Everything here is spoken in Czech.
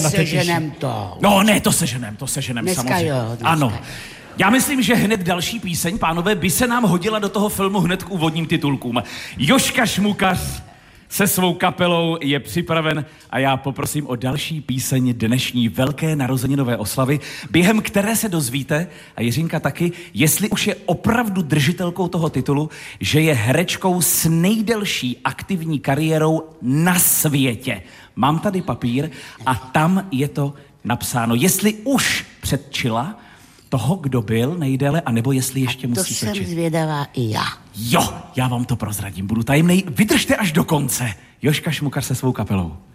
seženem to. No ne, to seženem dneska samozřejmě. Jo, dneska. Ano. Já myslím, že hned další píseň, pánové, by se nám hodila do toho filmu hned k úvodním titulkům. Jožka Šmukař se svou kapelou je připraven a já poprosím o další píseň dnešní velké narozeninové oslavy, během které se dozvíte, a Jiřinka taky, jestli už je opravdu držitelkou toho titulu, že je herečkou s nejdelší aktivní kariérou na světě. Mám tady papír a tam je to napsáno. Jestli už předčila toho, kdo byl nejdéle, anebo jestli ještě musí To jsem točit. zvědavá i já. Jo, já vám to prozradím, budu tajemnej. Vydržte až do konce. Jožka Šmukař se svou kapelou.